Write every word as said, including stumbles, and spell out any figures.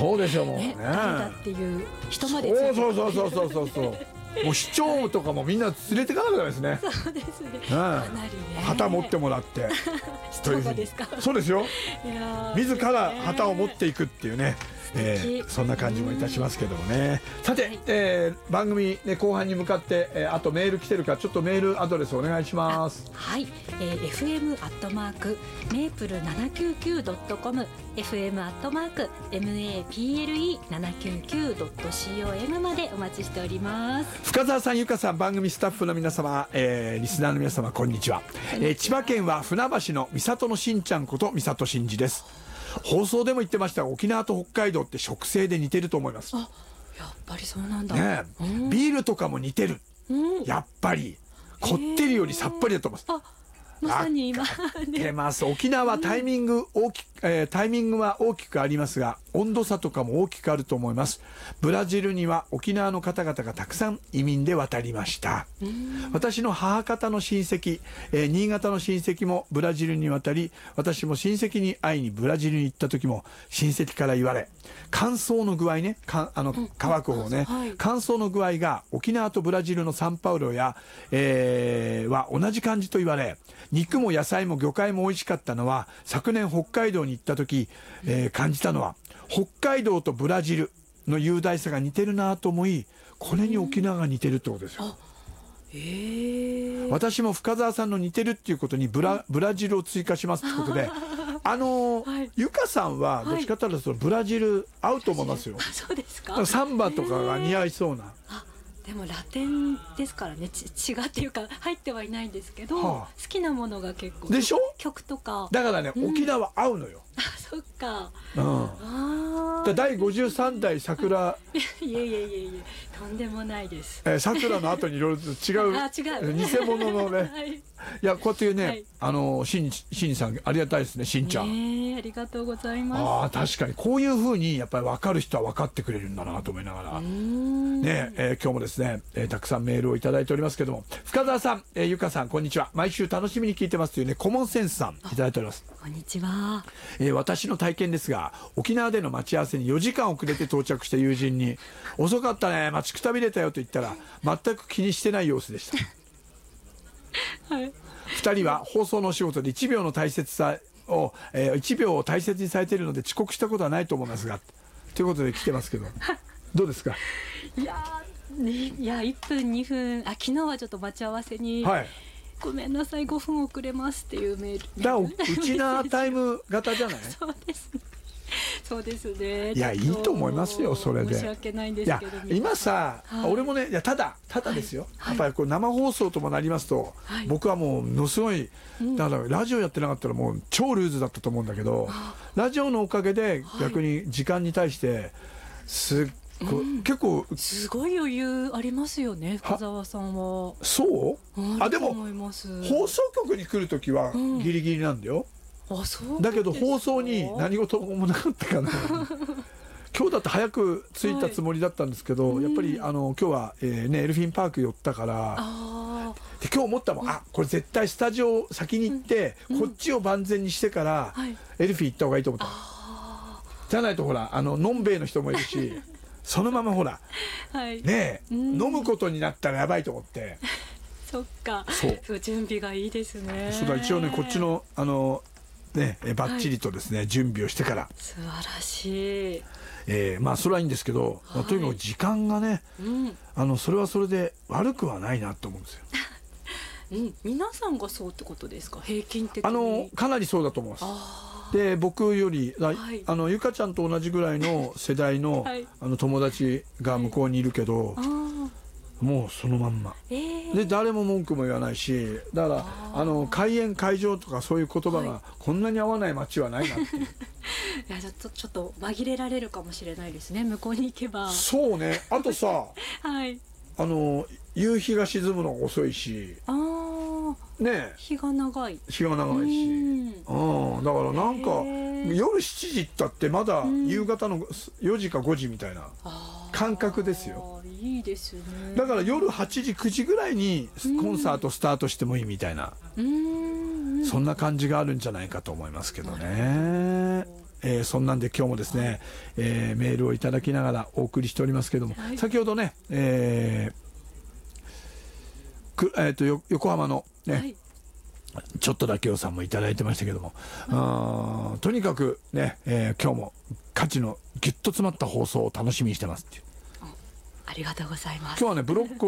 そうでしょうもうね。 ね、誰だっていう人までついてそうそうそうそうそうそう。もう市長とかもみんな連れてかなきゃダメですね。 そうですね。 うん、 かなりね。 旗持ってもらって。 市長がですか。 そうですよ。 いや自ら旗を持っていくっていうね。えー、そんな感じもいたしますけどもね。さて、はい、えー、番組、ね、後半に向かって、えー、あとメール来てるかちょっとメールアドレスお願いします。 はい、えー、エフエム アットマークメープルななきゅうきゅうドットコム エフエム アットマーク メープルななきゅうきゅうドットコム までお待ちしております。 深澤さん、ゆかさん、番組スタッフの皆様、えー、リスナーの皆様、こんにちは。えー、千葉県は船橋の三郷のしんちゃんこと三郷真司です。放送でも言ってましたが、沖縄と北海道って食性で似てると思います。 あ、やっぱりそうなんだ、 ね、うん、ビールとかも似てる、うん、やっぱりこってりよりさっぱりだと思います。 あ、まさに今出ます。沖縄はタイミング大き、えー、タイミングは大きくありますが、温度差とかも大きくあると思います。ブラジルには沖縄の方々がたくさん移民で渡りました。私の母方の親戚、えー、新潟の親戚もブラジルに渡り、私も親戚に会いにブラジルに行った時も親戚から言われ、乾燥の具合ね、かあの乾く方ね、うん、はい、乾燥の具合が沖縄とブラジルのサンパウロや、えー、は同じ感じと言われ、肉も野菜も魚介も美味しかったのは、昨年北海道に行った時、えー、感じたのは、北海道とブラジルの雄大さが似てるなと思い、これに沖縄が似てるってことですよ。 えー、 私も深澤さんの似てるっていうことにブラ、ブラジルを追加しますってことで、あのーはい、ゆかさんはどっちかというとそのブラジル合うと思いますよ。 そうですか。 サンバとかが似合いそうな。 でもラテンですからね、ち違っていうか入ってはいないんですけど、はあ、好きなものが結構でしょ、 曲とかだからね、うん、沖縄合うのよ。 あ、そっか、 うん、あだだいごじゅうさんだい桜いやいやいやいや、とんでもないです、 えー、桜の後にいろいろと違うあ、違う偽物のね、はい、いやこうやっていうね、はい、あのしんしんさんありがたいですね、しんちゃん、 ね、ありがとうございます。 あ、確かにこういうふうにやっぱり分かる人は分かってくれるんだなと思いながらね、えー、今日もですね、えー、たくさんメールをいただいておりますけども、深澤さん、えー、ゆかさん、こんにちは。毎週楽しみに聞いてますというね、コモンセンスさんいただいております。 こんにちは。 えー、私の体験ですが、沖縄での待ち合わせによじかん遅れて到着した友人に遅かったね、待ちくたびれたよと言ったら全く気にしてない様子でした、はい、ふたりは放送のお仕事でいちびょうの大切さを、えー、いちびょうを大切にされているので遅刻したことはないと思いますが、ということで来てますけどどうですか。 いやね、いやいっぷんにふん、あ、昨日はちょっと待ち合わせに、はい、ごめんなさいごふん遅れますっていうメール、 だうちなタイム型じゃないそうですね、そうですね。 いや、いいと思いますよ、それで。 申し訳ないんですけど、 いや今さ、はい、俺もね、いやただただですよ、はい、やっぱりこう生放送ともなりますと、はい、僕はもうものすごい、だからラジオやってなかったらもう超ルーズだったと思うんだけど、ラジオのおかげで逆に時間に対してすっごい、うん、結構すごい余裕ありますよね、深澤さんは。 そう？あ、でも放送局に来るときはギリギリなんだよ、うん、あ、そうだけど放送に何事もなかったかな今日だって早く着いたつもりだったんですけど、はい、やっぱりあの今日は、えーね、エルフィンパーク寄ったから、あで今日思ったもん、うん、あ、これ絶対スタジオ先に行って、うん、こっちを万全にしてから、うん、エルフィン行った方がいいと思った、あじゃないとほらあののんべえの人もいるしそのままほら、はい、ねえ、うん、飲むことになったらやばいと思ってそっか、そうそう、準備がいいですね。 そうだ、一応ねこっちのあのねバッチリとですね、はい、準備をしてから。 素晴らしい。 えー、まあそれはいいんですけど、はい、まあ、とにかく時間がね、うん、あのそれはそれで悪くはないなと思うんですようん、皆さんがそうってことですか、平均的に。 あのかなりそうだと思います。で僕より、はい、あのゆかちゃんと同じぐらいの世代の、はい、あの友達が向こうにいるけど、はい、もうそのまんま、えー、で誰も文句も言わないし、だからあの開演会場とかそういう言葉がこんなに合わない街はないなっていういやちょっとちょっと紛れられるかもしれないですね、向こうに行けば。 そうね、あとさ、はい、あの夕日が沈むのが遅いし、あね、 日が長い日が長いし、うん、だからなんか夜しちじったってまだ夕方のよじかごじみたいな感覚ですよ。 いいですね。 だから夜はちじくじぐらいにコンサートスタートしてもいいみたいな、うん、そんな感じがあるんじゃないかと思いますけどね。 えー、そんなんで今日もですね、えー、メールをいただきながらお送りしておりますけども、はい、先ほどね、えーくえー、とよ横浜のね、はい、ちょっとだけおさんもいただいてましたけども、はい、とにかくね、えー、今日も価値のぎゅっと詰まった放送を楽しみにしてますっていう。 ありがとうございます。 今日はねブロック